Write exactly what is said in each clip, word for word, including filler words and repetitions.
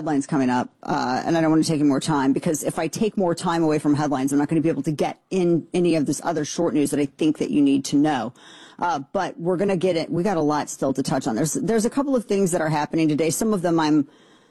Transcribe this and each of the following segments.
headlines coming up, uh, and I don't want to take any more time, because if I take more time away from headlines, I'm not going to be able to get in any of this other short news that I think that you need to know. Uh, but we're going to get it. We got a lot still to touch on. There's, there's a couple of things that are happening today. Some of them I'm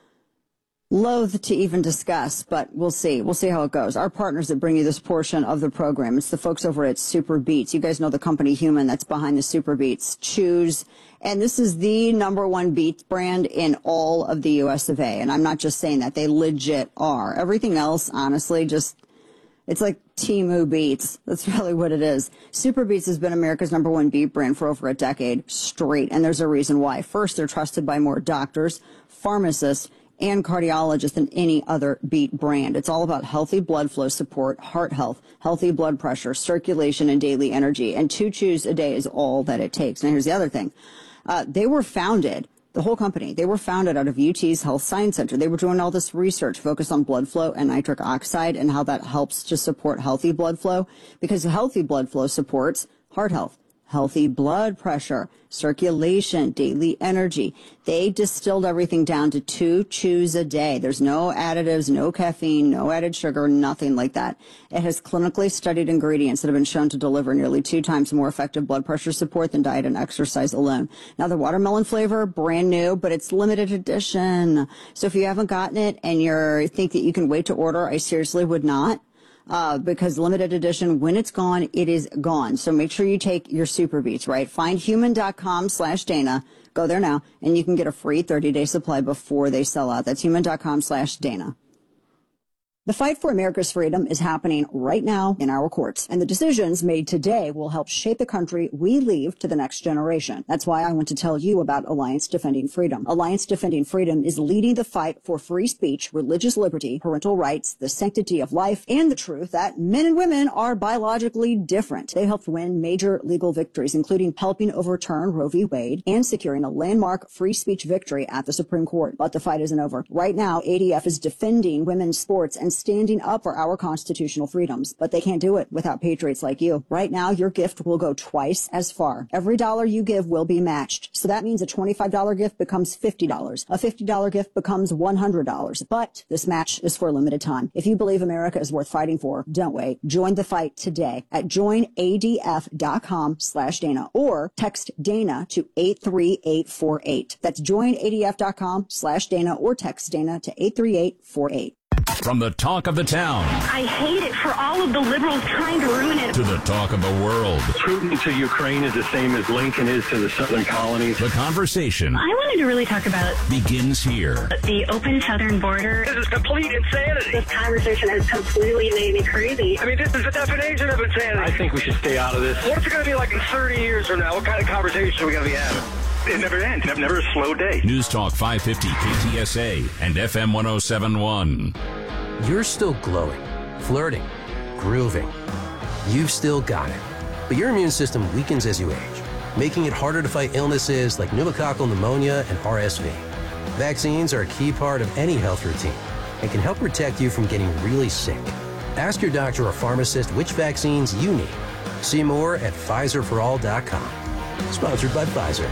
loath to even discuss, but we'll see. We'll see how it goes. Our partners that bring you this portion of the program, it's the folks over at Super Beets. You guys know the company Human that's behind the Super Beets. Choose. And this is the number one beets brand in all of the U S of A. And I'm not just saying that. They legit are. Everything else, honestly, just, it's like Temu Beets. That's really what it is. Super Beets has been America's number one beet brand for over a decade straight. And there's a reason why. First, they're trusted by more doctors, pharmacists, and cardiologists than any other beet brand. It's all about healthy blood flow support, heart health, healthy blood pressure, circulation, and daily energy. And two chews a day is all that it takes. Now, here's the other thing. Uh, they were founded, the whole company, they were founded out of U T's Health Science Center. They were doing all this research focused on blood flow and nitric oxide and how that helps to support healthy blood flow, because healthy blood flow supports heart health, healthy blood pressure, circulation, daily energy. They distilled everything down to two chews a day. There's no additives, no caffeine, no added sugar, nothing like that. It has clinically studied ingredients that have been shown to deliver nearly two times more effective blood pressure support than diet and exercise alone. Now, the watermelon flavor, brand new, but it's limited edition. So if you haven't gotten it and you think that you can wait to order, I seriously would not. Uh, because limited edition, when it's gone, it is gone. So make sure you take your Super Beets, right? Find human.com slash Dana. Go there now, and you can get a free thirty day supply before they sell out. That's human.com slash Dana. The fight for America's freedom is happening right now in our courts, and the decisions made today will help shape the country we leave to the next generation. That's why I want to tell you about Alliance Defending Freedom. Alliance Defending Freedom is leading the fight for free speech, religious liberty, parental rights, the sanctity of life, and the truth that men and women are biologically different. They helped win major legal victories, including helping overturn Roe v. Wade and securing a landmark free speech victory at the Supreme Court. But the fight isn't over. Right now, A D F is defending women's sports and standing up for our constitutional freedoms, but they can't do it without patriots like you. Right now, your gift will go twice as far. Every dollar you give will be matched. So that means a twenty-five dollar gift becomes fifty dollars. A fifty dollar gift becomes one hundred dollars. But this match is for a limited time. If you believe America is worth fighting for, don't wait. Join the fight today at joinadf.com slash Dana or text Dana to eight three eight four eight. That's joinadf.com slash Dana or text Dana to eight three eight four eight. From the talk of the town. I hate it for all of the liberals trying to ruin it. To the talk of the world. Putin to Ukraine is the same as Lincoln is to the southern colonies. The conversation. I wanted to really talk about begins here. The open southern border. This is complete insanity. This conversation has completely made me crazy. I mean, this is the definition of insanity. I think we should stay out of this. What's it going to be like in thirty years from now? What kind of conversation are we going to be having? It never ends. Never, never a slow day. News Talk five fifty K T S A and F M one oh seven point one. You're still glowing, flirting, grooving. You've still got it. But your immune system weakens as you age, making it harder to fight illnesses like pneumococcal pneumonia and R S V. Vaccines are a key part of any health routine and can help protect you from getting really sick. Ask your doctor or pharmacist which vaccines you need. See more at Pfizer for all dot com. Sponsored by Pfizer.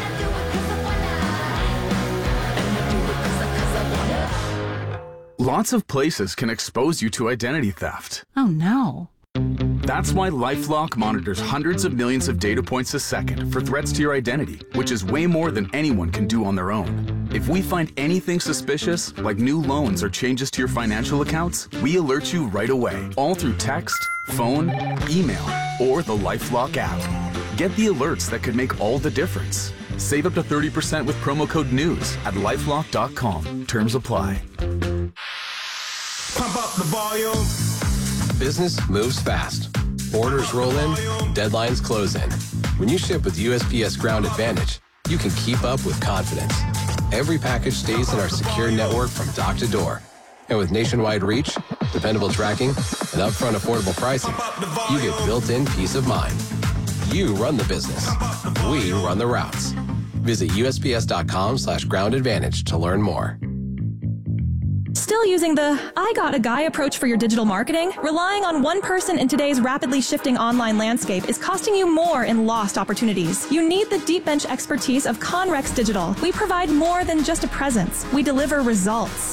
Lots of places can expose you to identity theft. Oh, no. That's why LifeLock monitors hundreds of millions of data points a second for threats to your identity, which is way more than anyone can do on their own. If we find anything suspicious, like new loans or changes to your financial accounts, we alert you right away, all through text, phone, email, or the LifeLock app. Get the alerts that could make all the difference. Save up to thirty percent with promo code NEWS at lifelock dot com. Terms apply. Pump up the volume. Business moves fast. Orders roll in, deadlines close in. When you ship with U S P S Ground Advantage, you can keep up with confidence. Every package stays in our secure network from dock to door. And with nationwide reach, dependable tracking, and upfront affordable pricing, you get built-in peace of mind. You run the business. We run the routes. Visit U S P S dot com slash ground advantage to learn more. Still using the I got a guy approach for your digital marketing? Relying on one person in today's rapidly shifting online landscape is costing you more in lost opportunities. You need the deep bench expertise of Conrex Digital. We provide more than just a presence. We deliver results.